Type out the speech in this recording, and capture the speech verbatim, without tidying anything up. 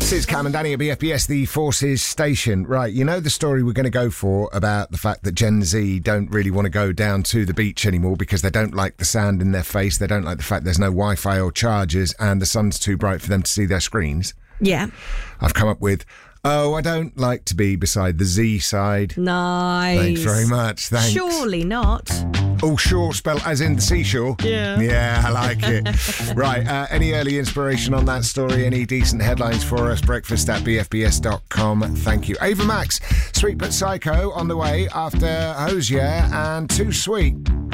This is Cam and Danny at B F B S, the Forces station. Right, you know the story we're going to go for about the fact that Gen Z don't really want to go down to the beach anymore because they don't like the sand in their face, they don't like the fact there's no Wi-Fi or chargers and the sun's too bright for them to see their screens. Yeah. I've come up with, oh, I don't like to be beside the Z side. Nice. Thanks very much, thanks. Surely not. Oh, shore, spelled as in the seashore? Yeah. Yeah, I like it. Right, uh, any early inspiration on that story? Any decent headlines for us? Breakfast at b f b s dot com. Thank you. Ava Max, Sweet But Psycho on the way after Hosier and Too Sweet.